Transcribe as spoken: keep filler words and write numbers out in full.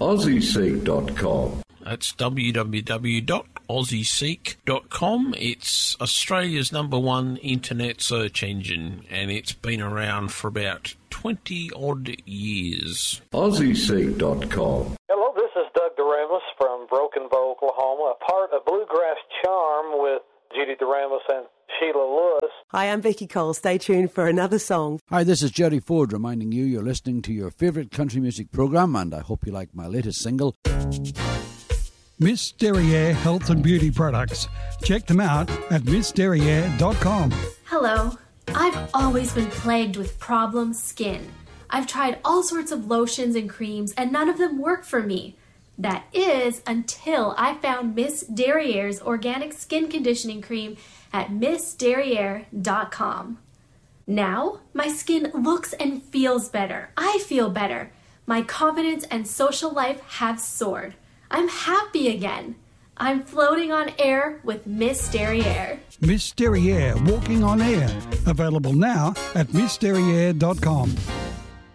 aussie seek dot com. That's w w w dot aussie seek dot com. It's Australia's number one internet search engine, and it's been around for about twenty-odd years. aussie seek dot com. Hello, this is Doug Doremus from Broken Bow, Oklahoma, a part of Bluegrass Charm with Judy Doremus and Sheila Lewis. Hi, I'm Vicky Cole. Stay tuned for another song. Hi, this is Jerry Ford reminding you you're listening to your favourite country music programme, and I hope you like my latest single. Miss Derriere Health and Beauty Products. Check them out at miss derriere dot com. Hello. I've always been plagued with problem skin. I've tried all sorts of lotions and creams, and none of them work for me. That is until I found Miss Derriere's organic skin conditioning cream at miss derriere dot com. Now, my skin looks and feels better. I feel better. My confidence and social life have soared. I'm happy again. I'm floating on air with Miss Derriere. Miss Derriere Walking on Air. Available now at miss derriere dot com.